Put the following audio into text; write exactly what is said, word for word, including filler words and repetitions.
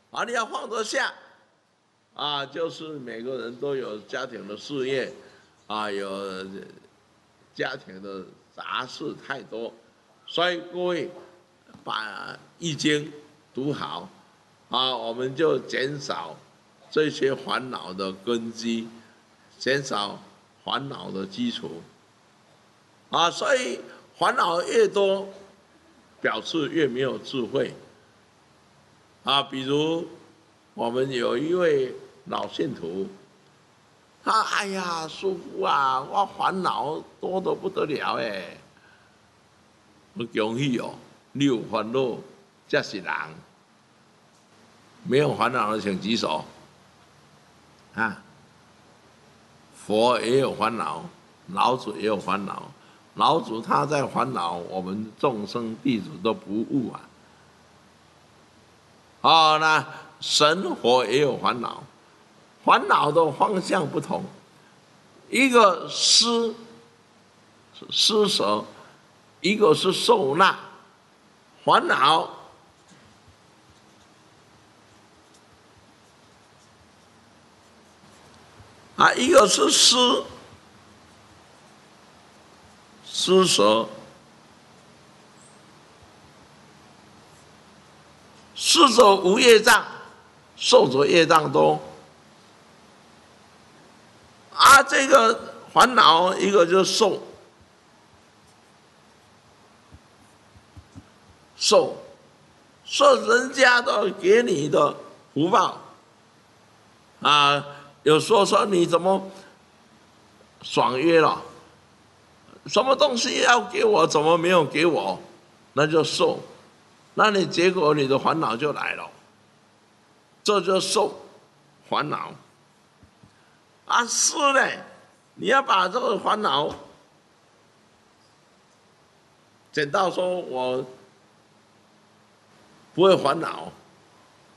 啊，你要放得下，啊，就是每个人都有家庭的事业，啊，有家庭的杂事太多，所以各位把《易经》读好，啊，我们就减少这些烦恼的根基，减少烦恼的基础，啊，所以烦恼越多，表示越没有智慧。啊，比如我们有一位老信徒，他哎呀，师父啊，我烦恼多得不得了哎。我恭喜哦，你有烦恼才是人，没有烦恼的请举手。啊，佛也有烦恼，老子也有烦恼，老子他在烦恼，我们众生弟子都不悟啊。哦，那神佛也有烦恼，烦恼的方向不同，一个施施舍，一个是受纳。烦恼啊，一个是施施舍，施者无业障，受者业障多。啊，这个烦恼一个就是受，受，受人家的给你的福报，啊，有时候说你怎么爽约了，什么东西要给我，怎么没有给我，那就受，那你结果你的烦恼就来了，这就受烦恼。啊，是呢，你要把这个烦恼减到说我不会烦恼，